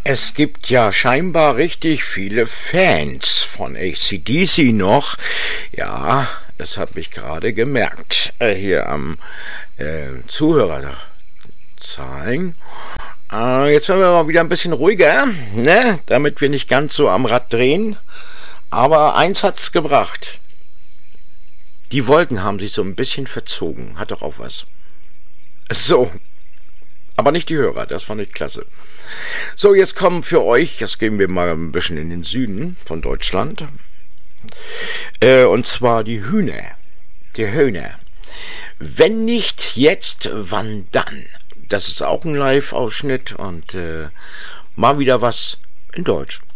Es gibt ja scheinbar richtig viele Fans von AC/DC noch. Ja, das habe ich gerade gemerkt. Hier am Zuhörerzahlen. Jetzt werden wir mal wieder ein bisschen ruhiger, ne? Damit wir nicht ganz so am Rad drehen. Aber eins hat's gebracht. Die Wolken haben sich so ein bisschen verzogen. Hat doch auch was. So. Aber nicht die Hörer, das fand ich klasse. So, jetzt kommen für euch, jetzt gehen wir mal ein bisschen in den Süden von Deutschland. Und zwar die Hühner. Die Höhner. Wenn nicht jetzt, wann dann? Das ist auch ein Live-Ausschnitt und mal wieder was in Deutsch.